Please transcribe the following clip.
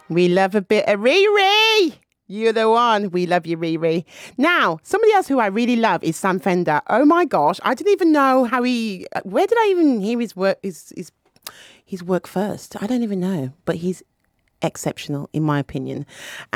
We love a bit of Riri. You're the one. We love you, Riri. Now, somebody else who I really love is Sam Fender. Oh my gosh, I didn't even know how he. Where did I even hear his work? His work first. I don't even know, but he's exceptional in my opinion.